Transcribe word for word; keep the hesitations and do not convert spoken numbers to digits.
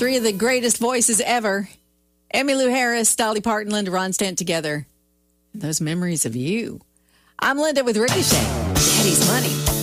Three of the greatest voices ever. Emmylou Harris, Dolly Parton, Linda Ronstadt together. Those memories of you. I'm Linda with Ricochet. Daddy's Money.